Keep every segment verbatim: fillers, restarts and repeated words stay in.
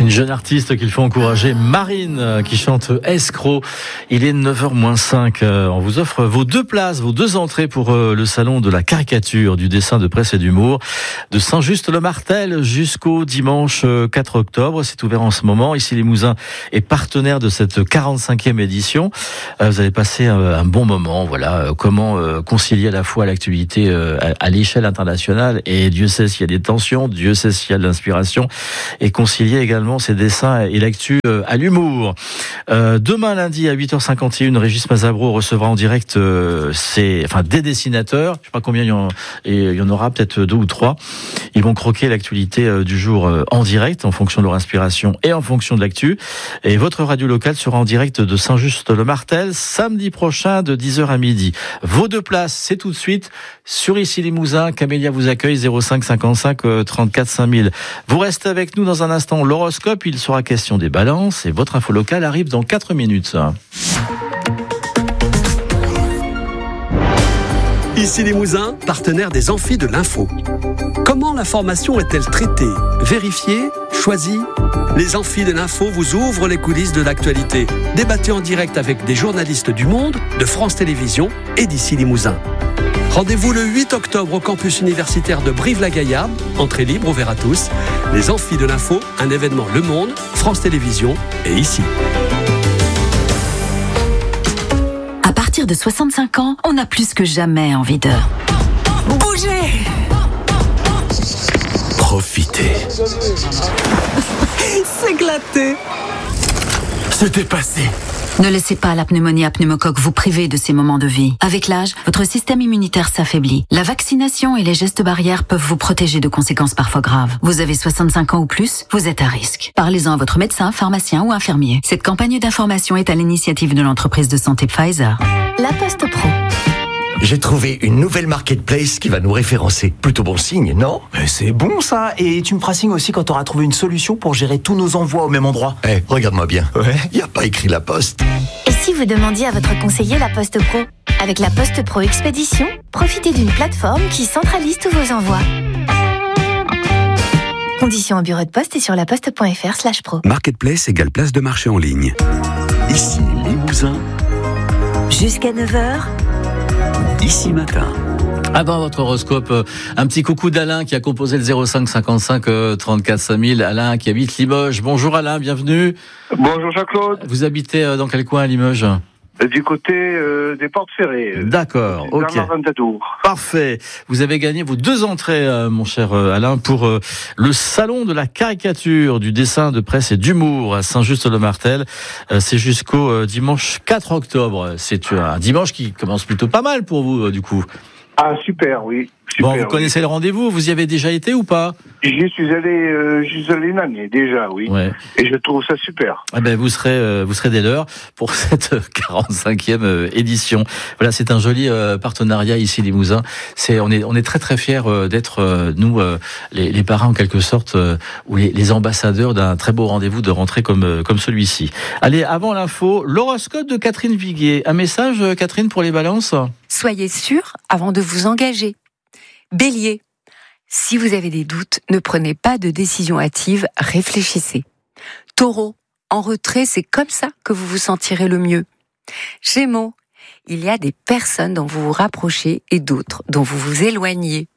Une jeune artiste qu'il faut encourager, Marine, qui chante Escroc. Il est neuf heures moins cinq. On vous offre vos deux places, vos deux entrées pour le salon de la caricature, du dessin de presse et d'humour de Saint-Just-le-Martel jusqu'au dimanche quatre octobre. C'est ouvert en ce moment. Ici, Limousin est partenaire de cette quarante-cinquième édition. Vous allez passer un bon moment. Voilà, comment concilier à la fois l'actualité à l'échelle internationale, et Dieu sait s'il y a des tensions, Dieu sait s'il y a de l'inspiration, et concilier également ses dessins et l'actu à l'humour. Euh, demain lundi à huit heures cinquante et une, Régis Mazabro recevra en direct euh, ses, enfin, des dessinateurs. Je ne sais pas combien il y en, et il y en aura, peut-être deux ou trois. Ils vont croquer l'actualité euh, du jour euh, en direct, en fonction de leur inspiration et en fonction de l'actu. Et votre radio locale sera en direct de Saint-Just-le-Martel samedi prochain de dix heures à midi. Vos deux places, c'est tout de suite sur Ici Limousin. Camélia vous accueille, zéro cinq cinquante-cinq trente-quatre cinq mille. Vous restez avec nous dans un instant. L'horoscope, il sera question des balances et votre info locale arrive dans quatre minutes. Ici Limousin, partenaire des Amphis de l'info. Comment l'information est-elle traitée, vérifiée, choisie ? Les Amphis de l'info vous ouvrent les coulisses de l'actualité. Débattez en direct avec des journalistes du Monde, de France Télévisions et d'Ici Limousin. Rendez-vous le huit octobre au campus universitaire de Brive-la-Gaillarde. Entrée libre, ouvert à tous. Les Amphis de l'info, un événement Le Monde, France Télévisions et Ici. À partir de soixante-cinq ans, on a plus que jamais envie de bouger, profiter, s'éclater, se dépasser. Ne laissez pas la pneumonie à pneumocoque vous priver de ces moments de vie. Avec l'âge, votre système immunitaire s'affaiblit. La vaccination et les gestes barrières peuvent vous protéger de conséquences parfois graves. Vous avez soixante-cinq ans ou plus, vous êtes à risque. Parlez-en à votre médecin, pharmacien ou infirmier. Cette campagne d'information est à l'initiative de l'entreprise de santé Pfizer. La Poste Pro. J'ai trouvé une nouvelle marketplace qui va nous référencer. Plutôt bon signe, non ? Mais c'est bon ça. Et tu me feras signe aussi quand tu auras trouvé une solution pour gérer tous nos envois au même endroit. Eh, hey, regarde-moi bien. Ouais. Y a pas écrit La Poste. Et si vous demandiez à votre conseiller La Poste Pro ? Avec La Poste Pro Expédition, profitez d'une plateforme qui centralise tous vos envois. Conditions au bureau de poste et sur laposte.fr slash pro. Marketplace égale place de marché en ligne. Ici Limousin. Jusqu'à neuf heures. Ici Matin. Avant votre horoscope, un petit coucou d'Alain qui a composé le zéro cinq cinquante-cinq trente-quatre cinq mille. Alain qui habite Limoges. Bonjour Alain, bienvenue. Bonjour Jean-Claude. Vous habitez dans quel coin à Limoges ? Du côté euh, des Portes Ferrées. D'accord, ok. Parfait. Vous avez gagné vos deux entrées, euh, mon cher euh, Alain, pour euh, le salon de la caricature, du dessin de presse et d'humour à Saint-Just-le-Martel. Euh, c'est jusqu'au euh, dimanche quatre octobre. C'est euh, un dimanche qui commence plutôt pas mal pour vous, euh, du coup. Ah, super, oui. Super, bon, vous oui. connaissez le rendez-vous, vous y avez déjà été ou pas ? J'y suis allé, euh, j'y suis allé une année déjà, oui. Ouais. Et je trouve ça super. Ah ben vous serez, euh, vous serez des leurs pour cette quarante-cinquième euh, édition. Voilà, c'est un joli euh, partenariat ici Limousin. C'est, on est, on est très très fiers euh, d'être euh, nous euh, les, les parrains en quelque sorte euh, ou les, les ambassadeurs d'un très beau rendez-vous de rentrée comme euh, comme celui-ci. Allez, avant l'info, l'horoscope de Catherine Viguier. Un message, euh, Catherine, pour les balances ? Soyez sûr avant de vous engager. Bélier, si vous avez des doutes, ne prenez pas de décision hâtive, réfléchissez. Taureau, en retrait, c'est comme ça que vous vous sentirez le mieux. Gémeaux, il y a des personnes dont vous vous rapprochez et d'autres dont vous vous éloignez.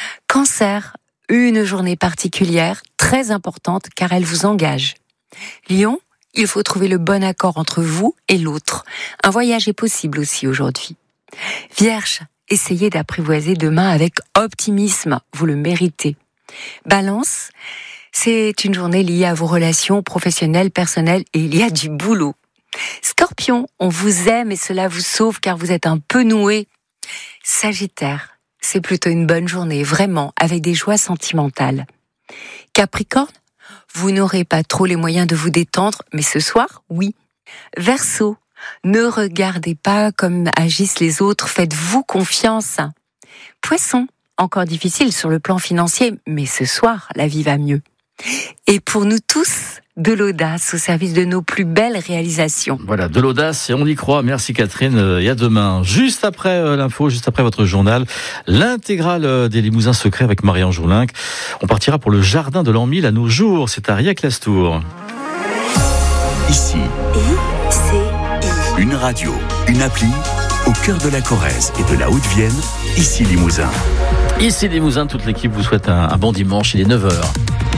Cancer, une journée particulière, très importante car elle vous engage. Lion, il faut trouver le bon accord entre vous et l'autre. Un voyage est possible aussi aujourd'hui. Vierge, essayez d'apprivoiser demain avec optimisme, vous le méritez. Balance, c'est une journée liée à vos relations professionnelles, personnelles et il y a du boulot. Scorpion, on vous aime et cela vous sauve car vous êtes un peu noué. Sagittaire, c'est plutôt une bonne journée, vraiment, avec des joies sentimentales. Capricorne, vous n'aurez pas trop les moyens de vous détendre, mais ce soir, oui. Verseau, ne regardez pas comme agissent les autres, faites-vous confiance. Poisson, encore difficile sur le plan financier, mais ce soir, la vie va mieux. Et pour nous tous, de l'audace au service de nos plus belles réalisations. Voilà, de l'audace et on y croit. Merci Catherine, et à demain. Juste après l'info, juste après votre journal, l'intégrale des Limousins secrets avec Marianne Joulinck. On partira pour le jardin de l'an mille à nos jours, c'est à Riac-Lastour. Ici, I C I. une radio, une appli, au cœur de la Corrèze et de la Haute-Vienne, ici Limousin. Ici Limousin, toute l'équipe vous souhaite un, un bon dimanche, il est neuf heures.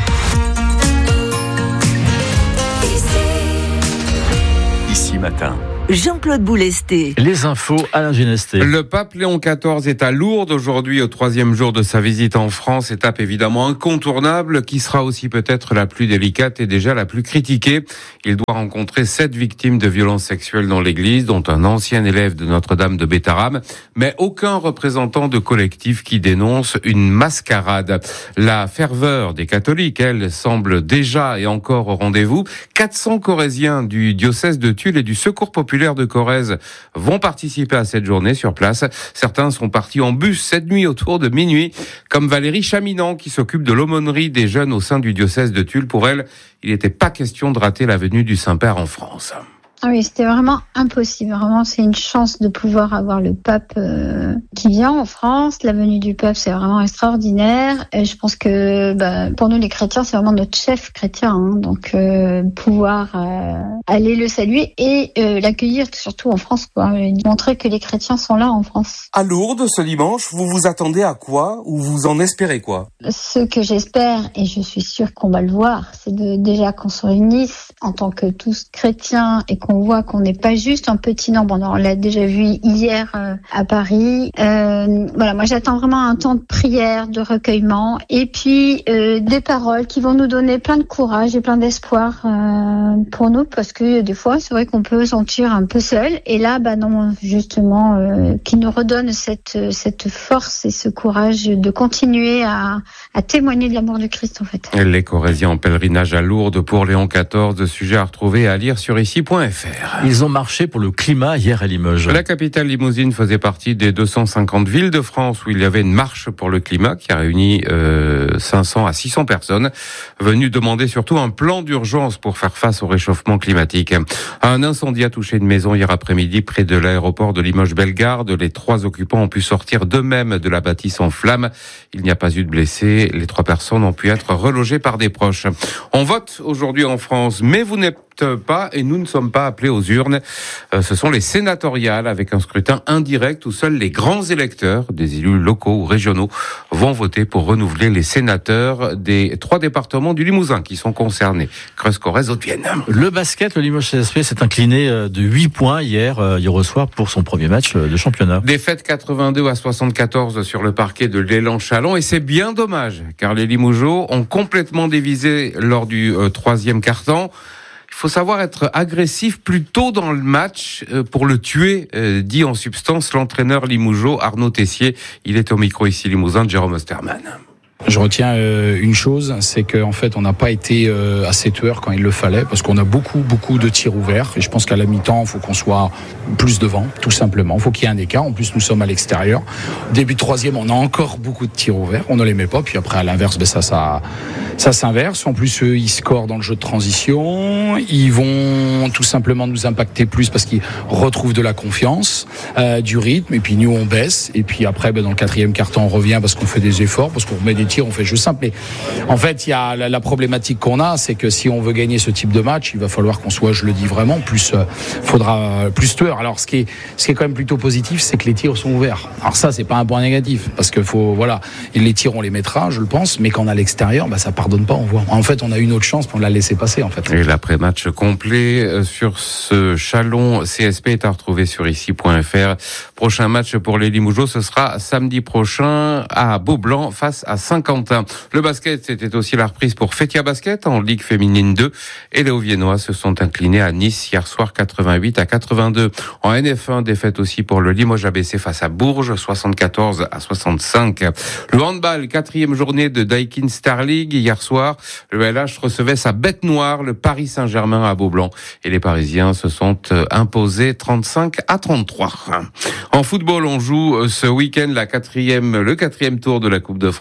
Ici matin. Jean-Claude Boulesté. Les infos à la Genesté. Le pape Léon quatorze est à Lourdes aujourd'hui au troisième jour de sa visite en France. Étape évidemment incontournable qui sera aussi peut-être la plus délicate et déjà la plus critiquée. Il doit rencontrer sept victimes de violences sexuelles dans l'église, dont un ancien élève de Notre-Dame de Bétarame, mais aucun représentant de collectif qui dénonce une mascarade. La ferveur des catholiques, elle, semble déjà et encore au rendez-vous. quatre cents Corréziens du diocèse de Tulle et du Secours populaire de Corrèze vont participer à cette journée sur place. Certains sont partis en bus cette nuit autour de minuit, comme Valérie Chaminant qui s'occupe de l'aumônerie des jeunes au sein du diocèse de Tulle. Pour elle, il n'était pas question de rater la venue du Saint-Père en France. Ah oui, c'était vraiment impossible. Vraiment, c'est une chance de pouvoir avoir le pape euh, qui vient en France. La venue du pape, c'est vraiment extraordinaire. Et je pense que bah, pour nous, les chrétiens, c'est vraiment notre chef chrétien. Hein. Donc, euh, pouvoir euh, aller le saluer et euh, l'accueillir, surtout en France, quoi. Et montrer que les chrétiens sont là en France. À Lourdes, ce dimanche, vous vous attendez à quoi ou vous en espérez quoi? Ce que j'espère, et je suis sûre qu'on va le voir, c'est de, déjà qu'on se réunisse en tant que tous chrétiens et qu'on On voit qu'on n'est pas juste un petit nombre. On l'a déjà vu hier euh, à Paris. Euh, voilà, moi j'attends vraiment un temps de prière, de recueillement, et puis euh, des paroles qui vont nous donner plein de courage et plein d'espoir euh, pour nous, parce que des fois c'est vrai qu'on peut se sentir un peu seul. Et là, bah non, justement, euh, qui nous redonne cette cette force et ce courage de continuer à, à témoigner de l'amour du Christ en fait. Les Corréziens en pèlerinage à Lourdes pour Léon quatorze, sujet à retrouver et à lire sur ici point f r. Ils ont marché pour le climat hier à Limoges. La capitale limousine faisait partie des deux cent cinquante villes de France où il y avait une marche pour le climat qui a réuni euh, cinq cents à six cents personnes venues demander surtout un plan d'urgence pour faire face au réchauffement climatique. Un incendie a touché une maison hier après-midi près de l'aéroport de Limoges-Bellegarde. Les trois occupants ont pu sortir d'eux-mêmes de la bâtisse en flammes. Il n'y a pas eu de blessés. Les trois personnes ont pu être relogées par des proches. On vote aujourd'hui en France, mais vous n'êtes pas et nous ne sommes pas appelés aux urnes. Euh, ce sont les sénatoriales avec un scrutin indirect où seuls les grands électeurs, des élus locaux ou régionaux, vont voter pour renouveler les sénateurs des trois départements du Limousin qui sont concernés. Creuse, Corrèze, Haute-Vienne. Le basket, le Limoges C S P s'est incliné de huit points hier, hier soir pour son premier match de championnat. Défaite quatre-vingt-deux à soixante-quatorze sur le parquet de l'Élan Chalon et c'est bien dommage car les Limougeaux ont complètement dévisé lors du euh, troisième quart-temps. Il faut savoir être agressif plus tôt dans le match pour le tuer, euh, dit en substance l'entraîneur limougeau Arnaud Tessier. Il est au micro ici Limousin de Jérôme Osterman. Je retiens euh, une chose, c'est qu'en fait on n'a pas été euh, assez tueur quand il le fallait, parce qu'on a beaucoup beaucoup de tirs ouverts et je pense qu'à la mi-temps il faut qu'on soit plus devant, tout simplement. Il faut qu'il y ait un écart. En plus nous sommes à l'extérieur. Début de troisième, on a encore beaucoup de tirs ouverts, on ne les met pas. Puis après à l'inverse, ben ça ça ça s'inverse. En plus eux ils scorent dans le jeu de transition, ils vont tout simplement nous impacter plus parce qu'ils retrouvent de la confiance, euh, du rythme et puis nous on baisse et puis après ben, dans le quatrième quart-temps on revient parce qu'on fait des efforts, parce qu'on remet des tirs, on fait jeu simple. Et en fait, il y a la, la problématique qu'on a, c'est que si on veut gagner ce type de match, il va falloir qu'on soit, je le dis vraiment, plus euh, faudra plus tueur. Alors, ce qui est, ce qui est quand même plutôt positif, c'est que les tirs sont ouverts. Alors ça, c'est pas un point négatif, parce que faut, voilà, et les tirs on les mettra, je le pense, mais quand on est à l'extérieur, bah ça pardonne pas. On voit. En fait, on a une autre chance pour la laisser passer, en fait. Et l'après-match complet sur ce Chalon C S P est à retrouver sur ici point f r. Prochain match pour les Limougeaux, ce sera samedi prochain à Beaublanc face à Saint-Quentin. Le basket, c'était aussi la reprise pour Fétia Basket en Ligue féminine deux et les Hauts-Viennois se sont inclinés à Nice hier soir quatre-vingt-huit à quatre-vingt-deux. En N F un, défaite aussi pour le Limoges A B C face à Bourges, soixante-quatorze à soixante-cinq. Le handball, quatrième journée de Daikin Star League. Hier soir, le L H recevait sa bête noire, le Paris Saint-Germain à Beaublanc. Et les Parisiens se sont imposés trente-cinq à trente-trois. En football, on joue ce week-end la quatrième, le quatrième tour de la Coupe de France.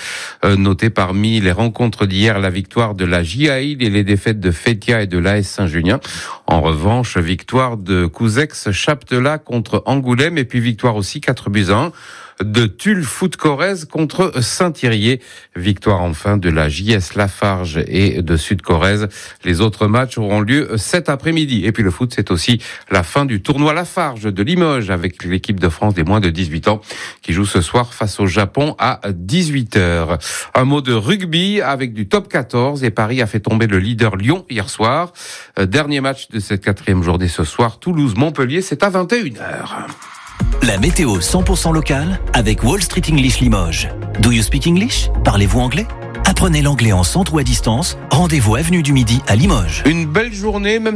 Euh, notez parmi les rencontres d'hier la victoire de la J A I et les défaites de Fétia et de l'A S Saint-Junien. En revanche, victoire de Couzex-Chaptelat contre Angoulême et puis victoire aussi quatre buts à un de Tulle Foot Corrèze contre Saint-Thirier. Victoire enfin de la J S Lafarge et de Sud Corrèze. Les autres matchs auront lieu cet après-midi. Et puis le foot, c'est aussi la fin du tournoi Lafarge de Limoges avec l'équipe de France des moins de dix-huit ans qui joue ce soir face au Japon à dix-huit heures. Un mot de rugby avec du top quatorze et Paris a fait tomber le leader Lyon hier soir. Dernier match de cette quatrième journée ce soir. Toulouse-Montpellier, c'est à vingt et une heures. La météo cent pour cent locale avec Wall Street English Limoges. Do you speak English? Parlez-vous anglais? Apprenez l'anglais en centre ou à distance. Rendez-vous avenue du Midi à Limoges. Une belle journée, même